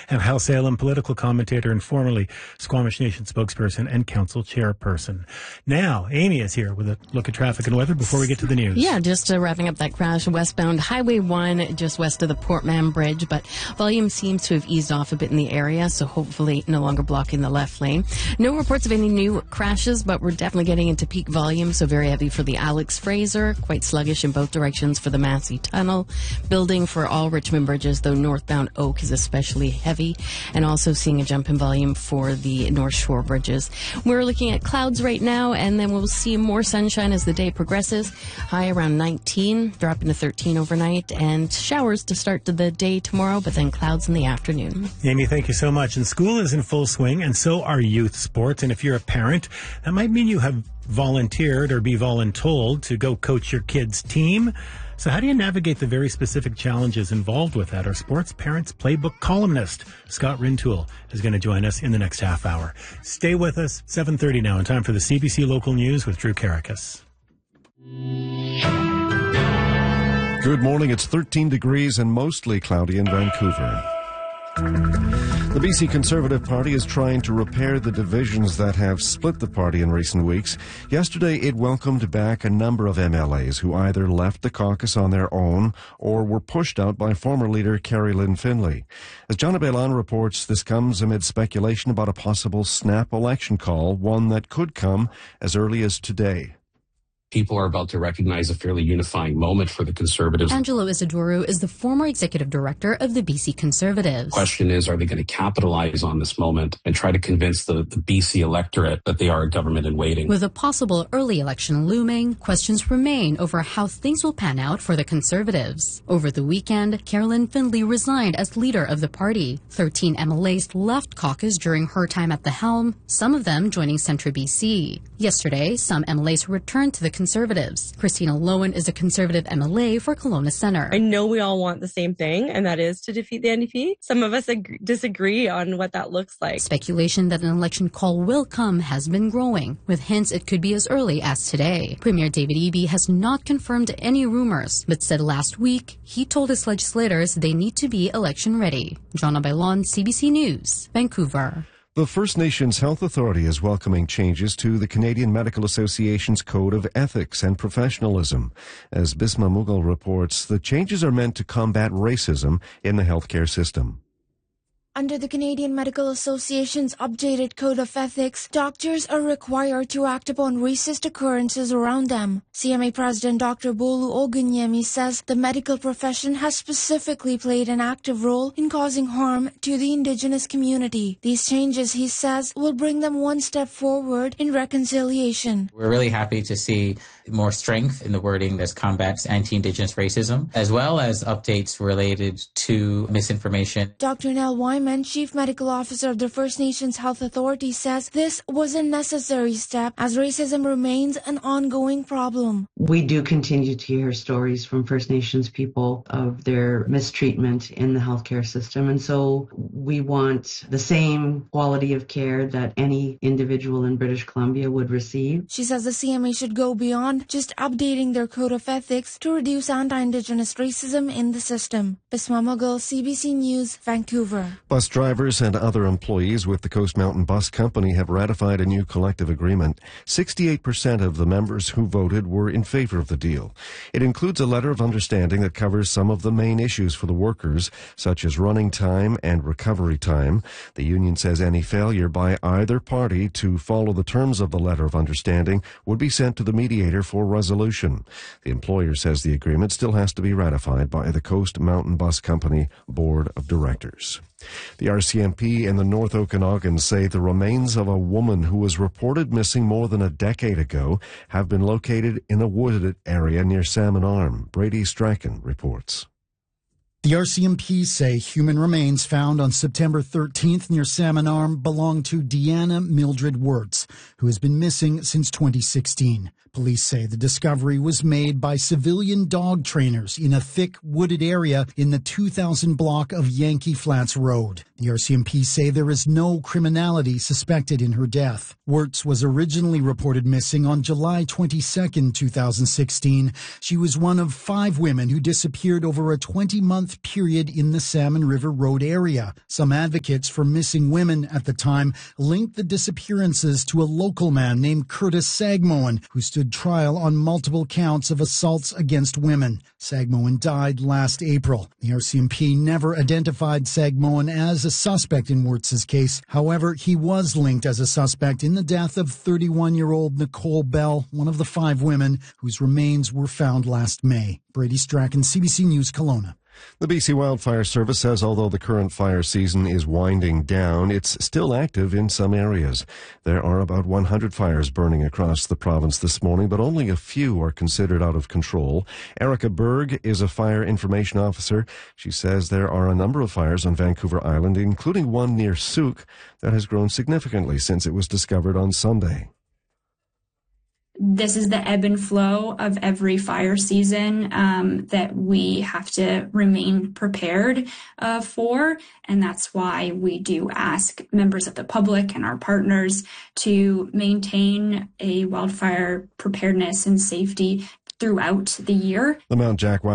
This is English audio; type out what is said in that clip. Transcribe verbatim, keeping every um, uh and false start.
and Hal Salem, political commentator and formerly Squamish Nation spokesperson and council chairperson. Now, Amy is here with a look at traffic and weather before we get to the news. Yeah, just uh, wrapping up that crash westbound Highway one, just west of the Port Mann Bridge, but volume seems to have eased off a bit in the area, so hopefully no longer blocking the left lane. No reports of any new crashes, but we're definitely getting into peak volume, so very heavy for the Alex Fraser, quite sluggish in both directions for the Massey Tunnel. Building for all Richmond bridges, though northbound Oak is especially heavy, and also seeing a jump in volume for the North Shore bridges. We're looking at clouds right now, and then we'll see more sunshine as the day progresses. High around nineteen, dropping to thirteen overnight, and showers to start the day tomorrow, but then clouds in the afternoon. Amy, thank you so much. And school is in full swing, and so are youth sports. And if you're a parent, that might mean you have volunteered or be voluntold to go coach your kid's team. So how do you navigate the very specific challenges involved with that? Our sports parents playbook columnist, Scott Rintoul, is going to join us in the next half hour. Stay with us, seven thirty now, in time for the C B C Local News with Drew Karakas. Good morning. It's thirteen degrees and mostly cloudy in Vancouver. The B C Conservative Party is trying to repair the divisions that have split the party in recent weeks. Yesterday, it welcomed back a number of M L As who either left the caucus on their own or were pushed out by former leader Carrie Lynn Finlay. As Jonna Bailan reports, this comes amid speculation about a possible snap election call, one that could come as early as today. People are about to recognize a fairly unifying moment for the Conservatives. Angelo Isidoro is the former executive director of the B C Conservatives. The question is, are they going to capitalize on this moment and try to convince the, the B C electorate that they are a government in waiting? With a possible early election looming, questions remain over how things will pan out for the Conservatives. Over the weekend, Carolyn Finlay resigned as leader of the party. Thirteen M L As left caucus during her time at the helm, some of them joining Centre B C. Yesterday, some M L As returned to the Conservatives. Christina Lowen is a Conservative M L A for Kelowna Centre. I know we all want the same thing, and that is to defeat the N D P. Some of us ag- disagree on what that looks like. Speculation that an election call will come has been growing, with hints it could be as early as today. Premier David Eby has not confirmed any rumors, but said last week he told his legislators they need to be election ready. Jonna Bailan, C B C News, Vancouver. The First Nations Health Authority is welcoming changes to the Canadian Medical Association's Code of Ethics and Professionalism. As Bisma Mughal reports, the changes are meant to combat racism in the healthcare system. Under the Canadian Medical Association's updated Code of Ethics, doctors are required to act upon racist occurrences around them. C M A President Doctor Bolu Ogunyemi says the medical profession has specifically played an active role in causing harm to the Indigenous community. These changes, he says, will bring them one step forward in reconciliation. We're really happy to see more strength in the wording that combats anti-Indigenous racism, as well as updates related to misinformation. Doctor Nell Wyman, Chief Medical Officer of the First Nations Health Authority, says this was a necessary step as racism remains an ongoing problem. We do continue to hear stories from First Nations people of their mistreatment in the healthcare system, and so we want the same quality of care that any individual in British Columbia would receive. She says the C M A should go beyond just updating their code of ethics to reduce anti-Indigenous racism in the system. Bisma Mughal, C B C News, Vancouver. Bus drivers and other employees with the Coast Mountain Bus Company have ratified a new collective agreement. sixty-eight percent of the members who voted were in favor of the deal. It includes a letter of understanding that covers some of the main issues for the workers, such as running time and recovery time. The union says any failure by either party to follow the terms of the letter of understanding would be sent to the mediator for resolution. The employer says the agreement still has to be ratified by the Coast Mountain Bus Company Board of Directors. The R C M P and the North Okanagan say the remains of a woman who was reported missing more than a decade ago have been located in a wooded area near Salmon Arm. Brady Strachan reports. The R C M P say human remains found on September thirteenth near Salmon Arm belong to Deanna Mildred Wirtz, who has been missing since twenty sixteen. Police say the discovery was made by civilian dog trainers in a thick wooded area in the two thousand block of Yankee Flats Road. The R C M P say there is no criminality suspected in her death. Wirtz was originally reported missing on July twenty-second, two thousand sixteen. She was one of five women who disappeared over a twenty-month period in the Salmon River Road area. Some advocates for missing women at the time linked the disappearances to a local man named Curtis Sagmoen, who stood trial on multiple counts of assaults against women. Sagmoen died last April. The R C M P never identified Sagmoen as a suspect in Wirtz's case. However, he was linked as a suspect in the death of thirty-one-year-old Nicole Bell, one of the five women whose remains were found last May. Brady Strachan, C B C News, Kelowna. The B C Wildfire Service says although the current fire season is winding down, it's still active in some areas. There are about one hundred fires burning across the province this morning, but only a few are considered out of control. Erica Berg is a fire information officer. She says there are a number of fires on Vancouver Island, including one near Souk that has grown significantly since it was discovered on Sunday. This is the ebb and flow of every fire season um, that we have to remain prepared uh, for. And that's why we do ask members of the public and our partners to maintain a wildfire preparedness and safety throughout the year. The Mount Jack